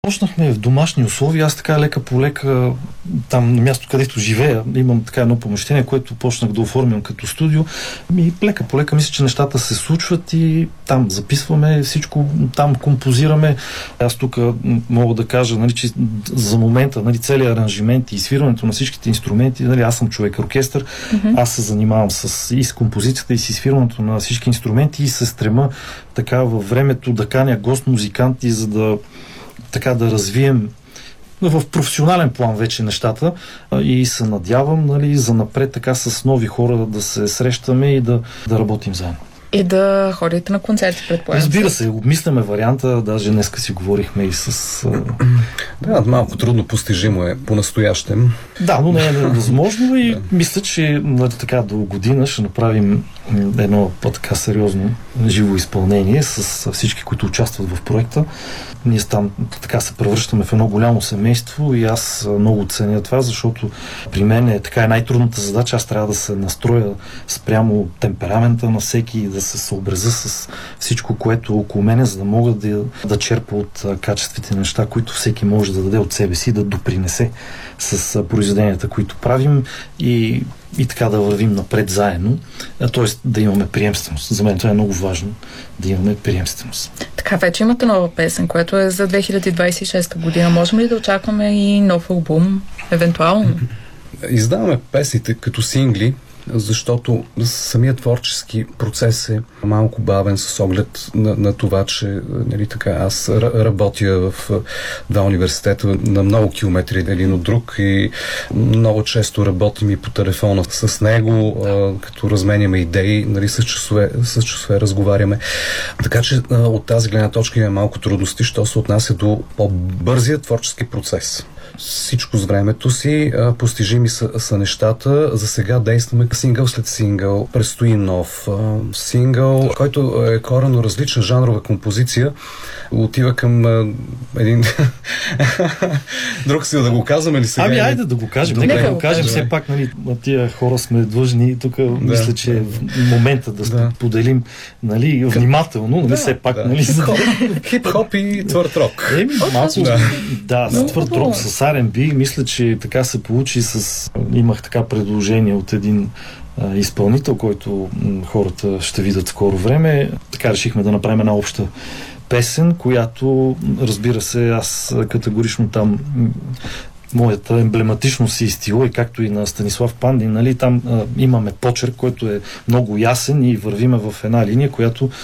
Почнахме в домашни условия. Аз така лека по лека, там на място, където живея, имам така едно помещение, което почнах да оформям като студио. И лека по лека мисля, че нещата се случват и там записваме всичко, там композираме. Аз тук мога да кажа, нали, че за момента, нали, целият аранжимент и свирането на всичките инструменти, нали, аз съм човек-оркестър, аз се занимавам и с композицията, и с свирането на всички инструменти и се стрема така във времето да каня гост-музиканти, за да така да развием в професионален план вече нещата и се надявам, нали, за напред така с нови хора да се срещаме и да работим заедно. И да ходите на концерти, предполагам. Разбира се, обмисляме варианта, даже днеска си говорихме и с... Да, малко трудно постижимо е по-настоящем. Да, но не е невъзможно и мисля, че така до година ще направим едно така сериозно живо изпълнение с всички, които участват в проекта. Ние там така се превръщаме в едно голямо семейство и аз много ценя това, защото при мен е така най-трудната задача. Аз трябва да се настроя спрямо темперамента на всеки и да се съобразя с всичко, което около мене, за да мога да черпа от качествите неща, които всеки може да даде от себе си, да допринесе с произведенията, които правим и така да вървим напред заедно, т.е. да имаме приемственост. За мен това е много важно, да имаме приемственост. Така, вече имате нова песен, което е за 2026 година. Можем ли да очакваме и нов албум, евентуално? Издаваме песните като сингли, защото самият творчески процес е малко бавен с оглед на това, че нали, така, аз работя в два университета на много километри един от друг и много често работим и по телефона с него, като разменяме идеи, нали, с часове разговаряме. Така че от тази гледна точка има малко трудности, що се отнася до по-бързия творчески процес. Всичко с времето си, постижими са нещата. За сега действаме сингъл след сингъл. Предстои нов сингъл, който е коренно различна жанрова композиция. Отива към един друг стил, да го казваме ли сега? Ами, айде да го кажем. Нека да го кажем. Все пак, нали, тия хора сме длъжни. Тук мисля, че е момента да поделим, нали, внимателно, нали, все пак, нали. Хип-хоп и твърд рок. Малко, с твърд рок, с R&B, мисля, че така се получи имах така предложение от един изпълнител, който хората ще видят скоро време. Така решихме да направим една обща песен, която, разбира се, аз категорично там моята емблематичност си изстила и както и на Станислав Пандин, нали, там имаме почерк, който е много ясен и вървиме в една линия, която